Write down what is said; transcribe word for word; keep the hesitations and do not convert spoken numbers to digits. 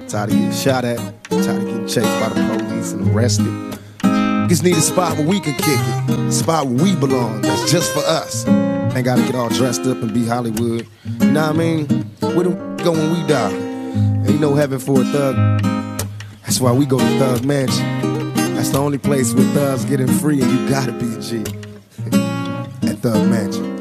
Tired of getting shot at, tired of getting chased by the police and arrested. Just need a spot where we can kick it, a spot where we belong, that's just for us. Ain't gotta get all dressed up and be Hollywood. You know what I mean? Where do we go when we die? Ain't no heaven for a thug. That's why we go to Thug Mansion. That's the only place where thugs getting free, and you gotta be a G at Thug Mansion.